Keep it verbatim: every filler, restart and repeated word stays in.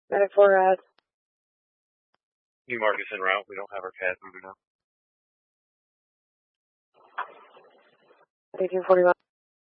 Medic four red. New Marcus en route. We don't have our C A D moving now. eighteen forty-one.